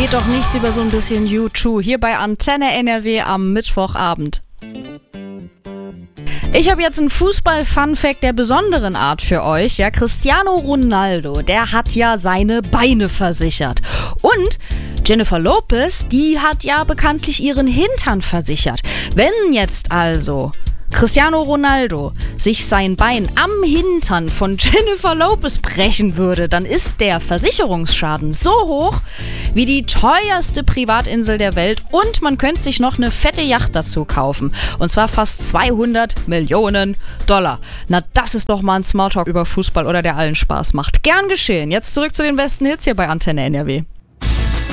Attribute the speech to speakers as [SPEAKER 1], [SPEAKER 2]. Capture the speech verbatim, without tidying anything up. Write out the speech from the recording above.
[SPEAKER 1] geht doch nichts über so ein bisschen U zwei hier bei Antenne N R W am Mittwochabend. Ich habe jetzt einen Fußball-Fun-Fact der besonderen Art für euch. Ja, Cristiano Ronaldo, der hat ja seine Beine versichert. Und Jennifer Lopez, die hat ja bekanntlich ihren Hintern versichert. Wenn jetzt also Cristiano Ronaldo sich sein Bein am Hintern von Jennifer Lopez brechen würde, dann ist der Versicherungsschaden so hoch wie die teuerste Privatinsel der Welt und man könnte sich noch eine fette Yacht dazu kaufen. Und zwar fast zweihundert Millionen Dollar. Na, das ist doch mal ein Smalltalk über Fußball oder der allen Spaß macht. Gern geschehen. Jetzt zurück zu den besten Hits hier bei Antenne N R W.